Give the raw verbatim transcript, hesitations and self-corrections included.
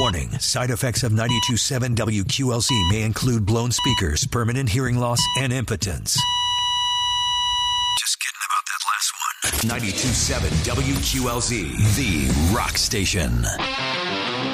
Warning, side effects of ninety-two point seven W Q L C may include blown speakers, permanent hearing loss, and impotence. Just kidding about that last one. ninety-two point seven W Q L Z, the rock station.